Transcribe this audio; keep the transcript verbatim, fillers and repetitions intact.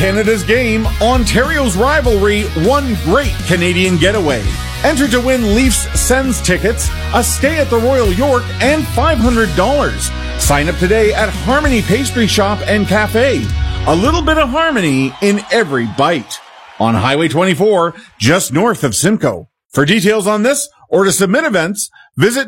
Canada's game, Ontario's rivalry, one great Canadian getaway. Enter to win Leafs Sens tickets, a stay at the Royal York, and five hundred dollars. Sign up today at Harmony Pastry Shop and Cafe. A little bit of harmony in every bite. On Highway twenty-four, just north of Simcoe. For details on this or to submit events, visit